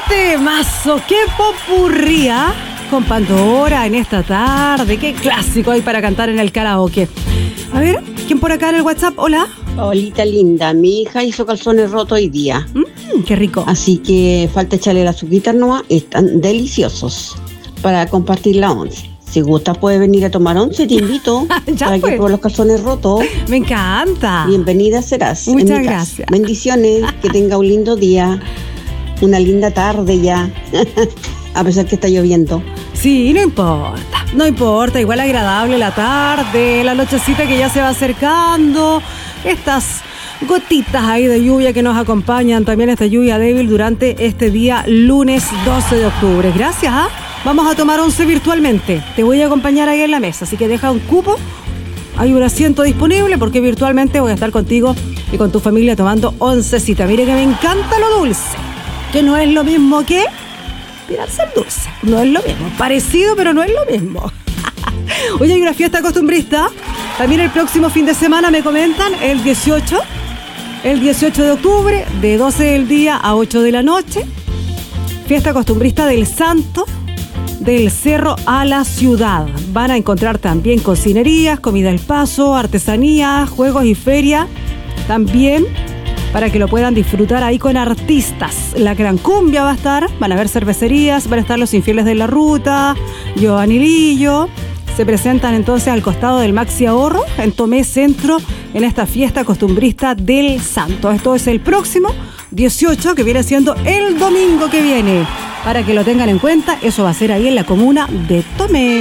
temazo! ¡Qué popurría! Con Pandora en esta tarde. ¡Qué clásico hay para cantar en el karaoke! A ver, ¿quién por acá en el WhatsApp? Hola. Olita linda, mi hija hizo calzones rotos hoy día. ¡Qué rico! Así que falta echarle la azuquita nomás. Están deliciosos para compartir la once. Si gusta puede venir a tomar once, te invito. Ya para pues. que por los calzones rotos. Me encanta. Bienvenida serás. Muchas gracias. Bendiciones, que tenga un lindo día, una linda tarde ya, a pesar que está lloviendo. Sí, no importa, igual agradable la tarde, la nochecita que ya se va acercando, estas gotitas ahí de lluvia que nos acompañan, también esta lluvia débil durante este día lunes 12 de octubre. Gracias, Vamos a tomar once virtualmente, te voy a acompañar ahí en la mesa, así que deja un cupo, hay un asiento disponible porque virtualmente voy a estar contigo y con tu familia tomando oncecita. Mire que me encanta lo dulce, que no es lo mismo que tirarse el dulce, no es lo mismo, parecido pero no es lo mismo. Hoy hay una fiesta costumbrista, también el próximo fin de semana me comentan, el 18 de octubre, de 12 del día a 8 de la noche, fiesta costumbrista del Santo del Cerro a la Ciudad. Van a encontrar también cocinerías, comida al paso, artesanías, juegos y feria, también para que lo puedan disfrutar ahí con artistas. La Gran Cumbia va a estar, van a haber cervecerías, van a estar los Infieles de la Ruta, Giovanni Lillo. Se presentan entonces al costado del Maxi Ahorro, en Tomé Centro, en esta fiesta costumbrista del Santo. Esto es el próximo 18, que viene siendo el domingo que viene. Para que lo tengan en cuenta, eso va a ser ahí en la comuna de Tomé.